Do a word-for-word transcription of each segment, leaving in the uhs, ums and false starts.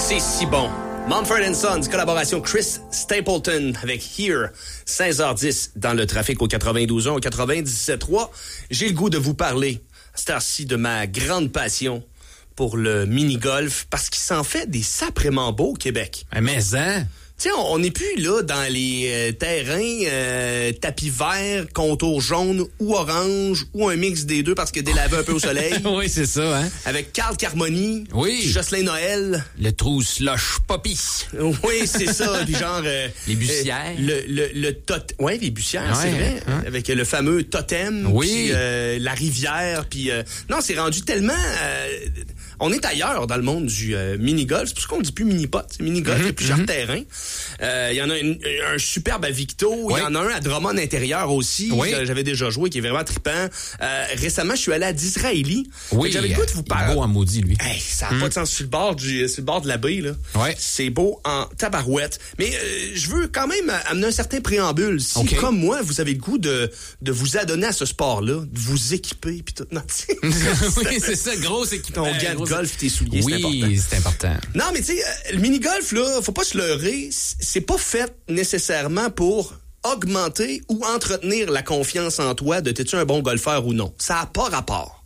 C'est si bon. Mumford and Sons, collaboration Chris Stapleton avec Here, seize heures dix dans le trafic au quatre-vingt-douze un, au quatre-vingt-dix-sept trois. J'ai le goût de vous parler, à cette heure-ci, de ma grande passion pour le mini-golf, parce qu'il s'en fait des sacrément beaux au Québec. Mais hein? Tu sais, on n'est plus là dans les euh, terrains euh, tapis verts, contours jaunes ou orange ou un mix des deux parce que délavé un peu au soleil. Oui, c'est ça, hein? Avec Carl Carmoni, oui. Jocelyn Noël. Le trou slush poppy. Oui, c'est ça. Puis genre... Euh, les bussières. Euh, le, le, le tot... Oui, les bussières, ouais, c'est vrai. Hein? Avec le fameux totem. Oui. Puis euh, la rivière. Puis euh, non, c'est rendu tellement... Euh, on est ailleurs dans le monde du euh, mini-golf. C'est pour ça qu'on dit plus mini-pot. C'est mini-golf, il mm-hmm, y a plusieurs mm-hmm. terrains. Il euh, y en a une, un superbe à Victo. Il oui. y en a un à Drummond intérieur aussi. Oui. J'avais déjà joué, qui est vraiment trippant. Euh, récemment, je suis allé à Disraeli. Oui. J'avais le goût de vous parler. Il est beau en maudit, lui. Hey, ça n'a mm. pas de sens. Sur le bord du, sur le bord de la baie, là. Ouais. C'est beau en tabarouette. Mais euh, je veux quand même amener un certain préambule. Si, okay. comme moi, vous avez le goût de, de vous adonner à ce sport-là, de vous équiper, puis tout. Non, oui, c'est ça, gros équipement. Ton gant de golf, tes souliers, oui, c'est important. Oui, c'est important. Non, mais tu sais, euh, le mini-golf, là, faut pas se leurrer. C'est pas fait nécessairement pour augmenter ou entretenir la confiance en toi de t'es-tu un bon golfeur ou non. Ça n'a pas rapport.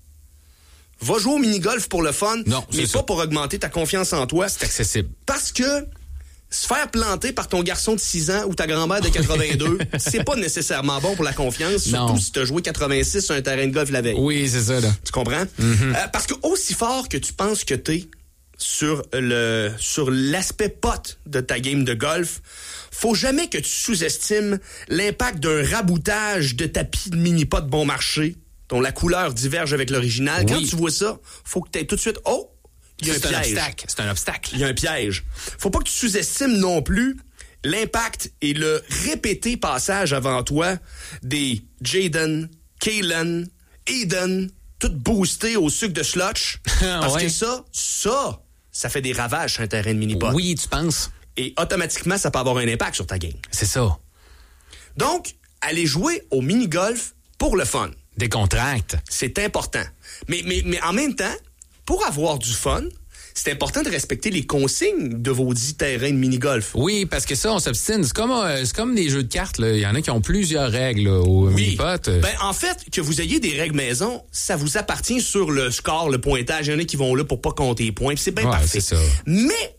Va jouer au mini-golf pour le fun, non, mais ça. pas pour augmenter ta confiance en toi. C'est accessible. Parce que se faire planter par ton garçon de six ans ou ta grand-mère de quatre-vingt-deux, c'est pas nécessairement bon pour la confiance, surtout non. si tu as joué quatre-vingt-six sur un terrain de golf la veille. Oui, c'est ça, là. Tu comprends? Mm-hmm. Euh, parce que aussi fort que tu penses que t'es sur le sur l'aspect pot de ta game de golf, faut jamais que tu sous-estimes l'impact d'un raboutage de tapis de mini-pot bon marché dont la couleur diverge avec l'original. Oui. Quand tu vois ça, faut que tu aies tout de suite... Oh! Il y a un piège. Un obstacle. C'est un obstacle. Il y a un piège. Faut pas que tu sous-estimes non plus l'impact et le répété passage avant toi des Jaden, Kaylen, Eden, tout boosté au sucre de slotch. Parce ouais. que ça, ça, ça fait des ravages sur un terrain de mini-pot. Oui, tu penses. Et automatiquement, ça peut avoir un impact sur ta game. C'est ça. Donc, aller jouer au mini-golf pour le fun. Décontracte. C'est important. Mais, mais, mais en même temps, pour avoir du fun, c'est important de respecter les consignes de vos dix terrains de mini-golf. Oui, parce que ça, on s'obstine. C'est comme, euh, c'est comme des jeux de cartes. Là. Il y en a qui ont plusieurs règles là, au oui. mini-pot. Ben, en fait, que vous ayez des règles maison, ça vous appartient sur le score, le pointage. Il y en a qui vont là pour pas compter les points. Puis c'est bien ouais, parfait. C'est ça. Mais,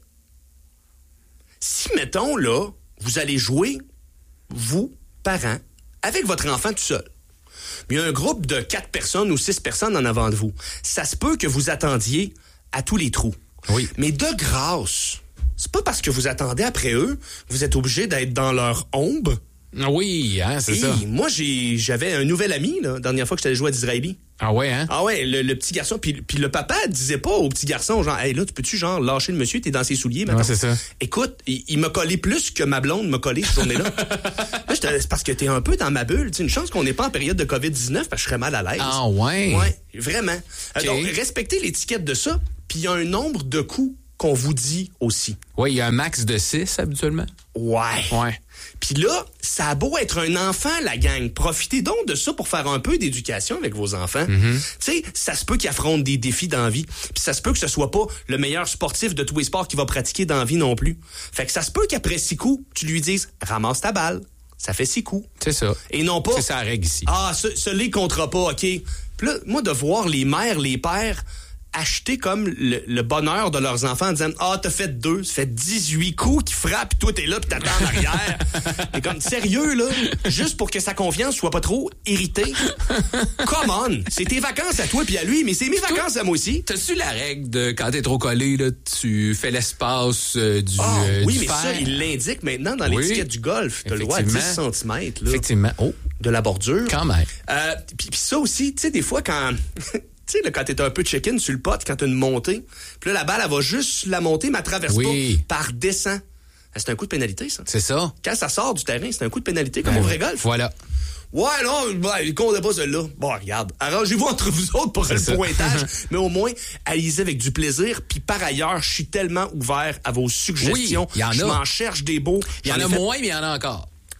si, mettons, là, vous allez jouer, vous, parents, avec votre enfant tout seul, il y a un groupe de quatre personnes ou six personnes en avant de vous. Ça se peut que vous attendiez à tous les trous. Oui. Mais de grâce, c'est pas parce que vous attendez après eux, vous êtes obligé d'être dans leur ombre. Oui, hein, c'est Et ça. moi, j'ai, j'avais un nouvel ami, la dernière fois que j'étais joué à Disraeli. Ah ouais, hein? Ah ouais, le, le petit garçon. Puis, puis le papa disait pas au petit garçon, genre, hey, là, tu peux-tu, genre, lâcher le monsieur, t'es dans ses souliers, maintenant? Ouais, c'est ça. Écoute, il, il m'a collé plus que ma blonde m'a collé cette journée-là. Là, c'est parce que t'es un peu dans ma bulle. T'sais, une chance qu'on n'est pas en période de covid dix-neuf, parce que je serais mal à l'aise. Ah ouais? Ouais, vraiment. Okay. Donc, respectez l'étiquette de ça, puis il y a un nombre de coups qu'on vous dit aussi. Oui, il y a un max de six habituellement. Ouais. Ouais. Puis là, ça a beau être un enfant, la gang. Profitez donc de ça pour faire un peu d'éducation avec vos enfants. Mm-hmm. Tu sais, ça se peut qu'ils affrontent des défis dans la vie. Puis ça se peut que ce soit pas le meilleur sportif de tous les sports qu'il va pratiquer dans la vie non plus. Fait que ça se peut qu'après six coups, tu lui dises « Ramasse ta balle ». Ça fait six coups. C'est ça. Et non pas... C'est ça la règle ici. Ah, ce, ce les comptera pas, OK. Puis là, moi, de voir les mères, les pères... acheter comme le, le bonheur de leurs enfants en disant « Ah, t'as fait deux, ça fait dix-huit coups qui frappent, puis toi, t'es là, puis t'attends en arrière. » T'es comme, sérieux, là? Juste pour que sa confiance soit pas trop irritée? Come on! C'est tes vacances à toi puis à lui, mais c'est mes toi, vacances à moi aussi. T'as-tu la règle de quand t'es trop collé, là, tu fais l'espace euh, du, oh, euh, oui, du mais fer? ça, il l'indique maintenant dans oui. l'étiquette du golf. T'as le droit à dix centimètres, là. Effectivement. Oh. De la bordure. Quand même. Euh, puis ça aussi, tu sais, des fois, quand... Tu sais, quand t'es un peu check-in sur le pot, quand t'as une montée, puis là, la balle, elle va juste la monter, mais elle traverse oui. pas, par descend. C'est un coup de pénalité, ça. C'est ça. Quand ça sort du terrain, c'est un coup de pénalité, comme ben, au vrai golf. Voilà. Ouais, non, ben, il comptait pas celui-là. Bon, regarde, arrangez-vous entre vous autres pour c'est le ça. Pointage, mais au moins, allez-y avec du plaisir. Puis par ailleurs, je suis tellement ouvert à vos suggestions. Oui, il y en a. Je m'en cherche des beaux. Il y en a fait... moins, mais il y en a encore.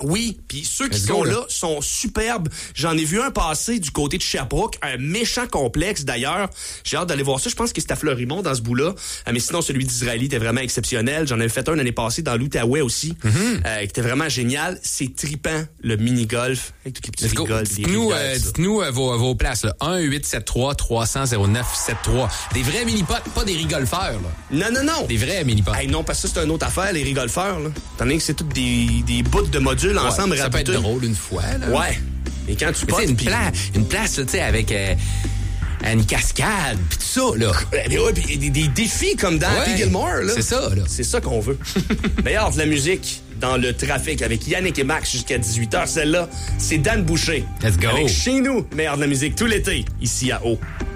Oui, puis ceux qui Let's sont go, là. là sont superbes. J'en ai vu un passer du côté de Sherbrooke, un méchant complexe d'ailleurs. J'ai hâte d'aller voir ça. Je pense que c'est à Fleurimont dans ce bout-là. Euh, mais sinon, celui d'Israël était vraiment exceptionnel. J'en avais fait un l'année passée dans l'Outaouais aussi, mm-hmm. euh, qui était vraiment génial. C'est trippant, le mini-golf, avec tous les petits rigoles. Dites-nous, euh, dites-nous euh, vos, vos places. Là. un huit sept trois trois cents zéro neuf sept trois. Des vrais mini-potes, pas des rigolfeurs. Là. Non, non, non. Des vrais mini-potes. Hey, non, parce que ça, c'est une autre affaire, les rigolfeurs. Là. T'en as que c'est toutes des, des bouts de modules ouais, ensemble. Ça rabouteux. peut être drôle une fois. Là. Ouais. Et quand tu potes, une, pis... pla- une place, tu sais, avec euh, une cascade, puis tout ça, là. Mais ouais, pis des, des défis comme dans Happy ouais, Gilmore, là. C'est ça, là. C'est ça qu'on veut. Meilleur de la musique dans le trafic avec Yannick et Max jusqu'à dix-huit heures. Celle-là, c'est Dan Boucher. Let's go. Avec Chez nous, meilleur de la musique tout l'été, ici à Haut.